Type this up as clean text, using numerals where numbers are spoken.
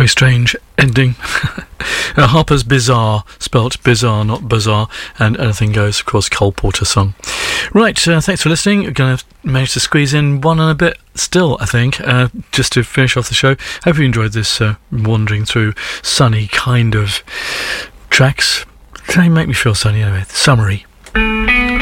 Very strange ending. Harper's Bizarre, spelt bizarre, not bizarre, and Anything Goes, of course, Cole Porter song. Right, thanks for listening. We're going to manage to squeeze in one and a bit still, I think, just to finish off the show. Hope you enjoyed this wandering through sunny kind of tracks. They make me feel sunny anyway. Summery.